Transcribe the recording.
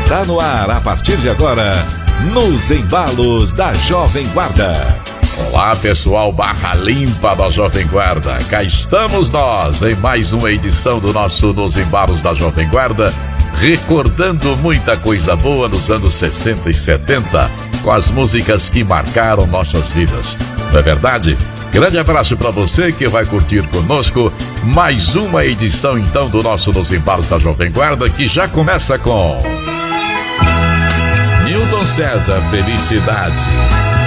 Está no ar a partir de agora, nos embalos da Jovem Guarda. Olá pessoal, barra limpa da Jovem Guarda. Cá estamos nós em mais uma edição do nosso Nos Embalos da Jovem Guarda, recordando muita coisa boa nos anos 60 e 70, com as músicas que marcaram nossas vidas. Não é verdade? Grande abraço para você que vai curtir conosco mais uma edição então do nosso Nos Embalos da Jovem Guarda, que já começa com Newton César, Felicidade.